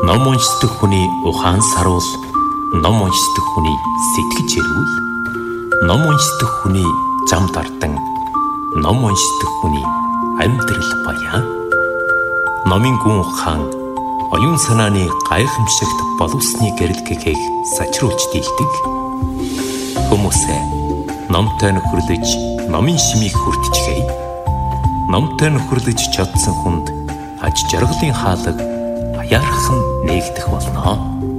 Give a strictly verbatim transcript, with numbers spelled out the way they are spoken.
Ном уншдаг хүний ухаан саруул, ном уншдаг хүний сэтгэж эрүүл, ном уншдаг хүний зам дардан, ном уншдаг хүний амьдрал баян. Номын гүн ухаан оюун санааны гайхамшигт боловсны гэрэлгэгийг сачруулж дийлдэг. Хүмүүсээ номтой нөхөрлөж, номын шимийг хүртчихээ. Номтой нөхөрлөж чадсан хүнд аж жаргалын хаалга аяархан нээгдэх болно.